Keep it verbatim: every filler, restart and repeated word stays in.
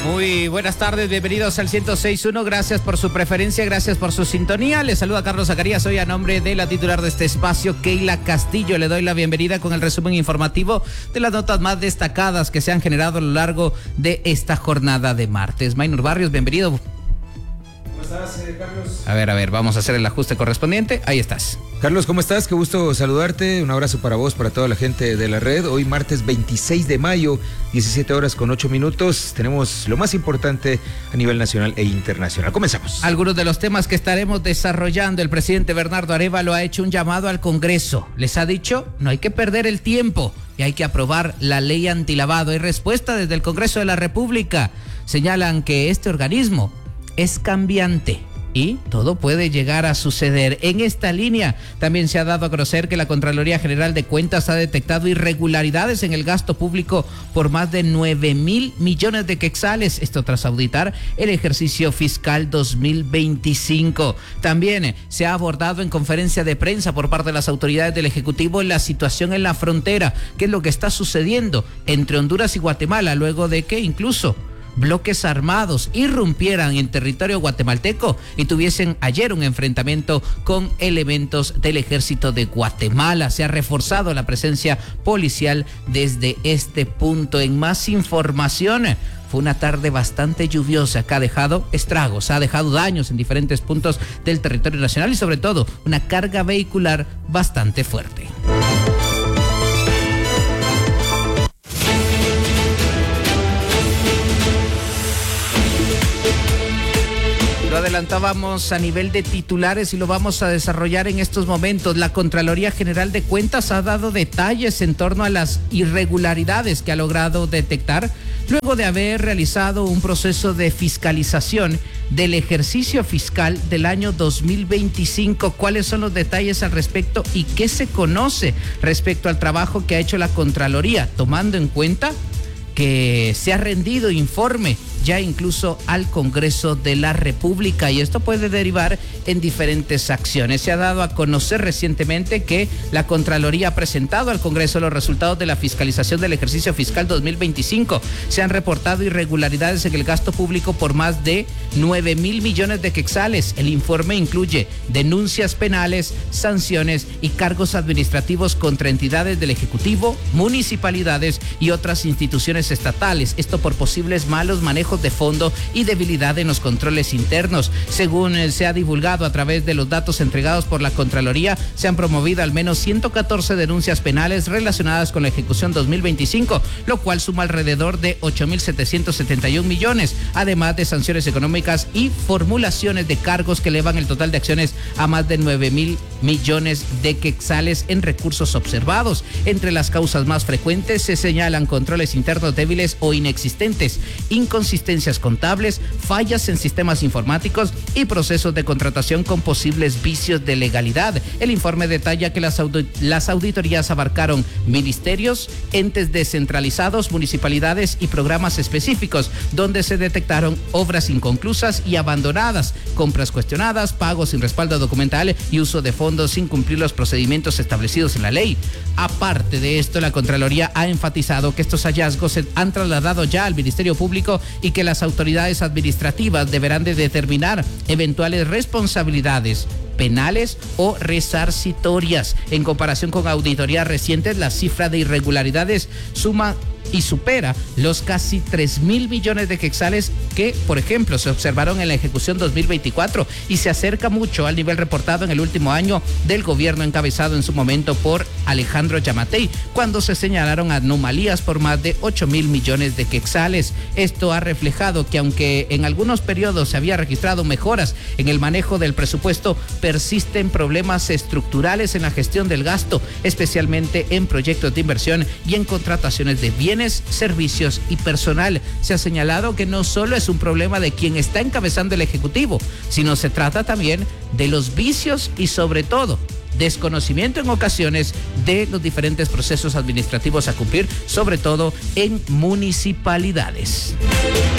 Muy buenas tardes, bienvenidos al ciento seis punto uno, gracias por su preferencia, gracias por su sintonía. Les saluda Carlos Zacarías, hoy a nombre de la titular de este espacio, Keila Castillo, le doy la bienvenida con el resumen informativo de las notas más destacadas que se han generado a lo largo de esta jornada de martes. Maynor Barrios, bienvenido. ¿Cómo estás, eh, Carlos? A ver, a ver, vamos a hacer el ajuste correspondiente, ahí estás. Carlos, ¿cómo estás? Qué gusto saludarte, un abrazo para vos, para toda la gente de la red. Hoy martes veintiséis de mayo, diecisiete horas con ocho minutos, tenemos lo más importante a nivel nacional e internacional. Comenzamos. Algunos de los temas que estaremos desarrollando, el presidente Bernardo Arévalo ha hecho un llamado al Congreso. Les ha dicho, no hay que perder el tiempo y hay que aprobar la ley antilavado. Hay respuesta desde el Congreso de la República. Señalan que este organismo es cambiante y todo puede llegar a suceder. En esta línea también se ha dado a conocer que la Contraloría General de Cuentas ha detectado irregularidades en el gasto público por más de nueve mil millones de quetzales, esto tras auditar el ejercicio fiscal dos mil veinticinco. También se ha abordado en conferencia de prensa por parte de las autoridades del Ejecutivo la situación en la frontera, qué es lo que está sucediendo entre Honduras y Guatemala, luego de que incluso bloques armados irrumpieran en territorio guatemalteco y tuviesen ayer un enfrentamiento con elementos del ejército de Guatemala. Se ha reforzado la presencia policial desde este punto. En más información, fue una tarde bastante lluviosa que ha dejado estragos, ha dejado daños en diferentes puntos del territorio nacional y sobre todo una carga vehicular bastante fuerte. Lo adelantábamos a nivel de titulares y lo vamos a desarrollar en estos momentos. La Contraloría General de Cuentas ha dado detalles en torno a las irregularidades que ha logrado detectar luego de haber realizado un proceso de fiscalización del ejercicio fiscal del año dos mil veinticinco. ¿Cuáles son los detalles al respecto y qué se conoce respecto al trabajo que ha hecho la Contraloría, tomando en cuenta que se ha rendido informe ya incluso al Congreso de la República, y esto puede derivar en diferentes acciones? Se ha dado a conocer recientemente que la Contraloría ha presentado al Congreso los resultados de la fiscalización del ejercicio fiscal dos mil veinticinco. Se han reportado irregularidades en el gasto público por más de nueve mil millones de quetzales. El informe incluye denuncias penales, sanciones y cargos administrativos contra entidades del Ejecutivo, municipalidades y otras instituciones estatales. Esto por posibles malos manejos de fondo y debilidad en los controles internos. Según se ha divulgado a través de los datos entregados por la Contraloría, se han promovido al menos ciento catorce denuncias penales relacionadas con la ejecución dos mil veinticinco, lo cual suma alrededor de ocho mil setecientos setenta y un millones, además de sanciones económicas y formulaciones de cargos que elevan el total de acciones a más de nueve mil millones de quetzales en recursos observados. Entre las causas más frecuentes se señalan controles internos débiles o inexistentes, inconsistencias contables, fallas en sistemas informáticos y procesos de contratación con posibles vicios de legalidad. El informe detalla que las, audit- las auditorías abarcaron ministerios, entes descentralizados, municipalidades y programas específicos, donde se detectaron obras inconclusas y abandonadas, compras cuestionadas, pagos sin respaldo documental y uso de fondos sin cumplir los procedimientos establecidos en la ley. Aparte de esto, la Contraloría ha enfatizado que estos hallazgos se han trasladado ya al Ministerio Público y que las autoridades administrativas deberán de determinar eventuales responsabilidades penales o resarcitorias. En comparación con auditorías recientes, la cifra de irregularidades suma y supera los casi tres mil millones de quetzales que, por ejemplo, se observaron en la ejecución dos mil veinticuatro y se acerca mucho al nivel reportado en el último año del gobierno encabezado en su momento por Alejandro Yamatei, cuando se señalaron anomalías por más de ocho mil millones de quetzales. Esto ha reflejado que aunque en algunos periodos se había registrado mejoras en el manejo del presupuesto, persisten problemas estructurales en la gestión del gasto, especialmente en proyectos de inversión y en contrataciones de bienes, servicios y personal. Se ha señalado que no solo es un problema de quien está encabezando el Ejecutivo, sino se trata también de los vicios y sobre todo desconocimiento en ocasiones de los diferentes procesos administrativos a cumplir, sobre todo en municipalidades.